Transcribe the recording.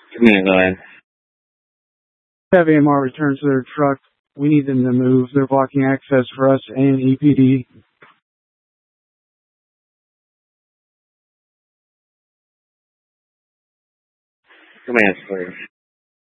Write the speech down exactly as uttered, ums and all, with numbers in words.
Command, go ahead. Have A M R return to their truck. We need them to move. They're blocking access for us and E P D. Command, clear.